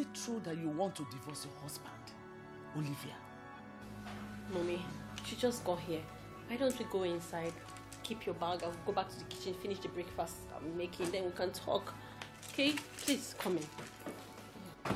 it true that you want to divorce your husband, Olivia? Mommy, she just got here. Why don't we go inside, keep your bag, and go back to the kitchen, finish the breakfast I'm making, then we can talk. Okay? Please, come in.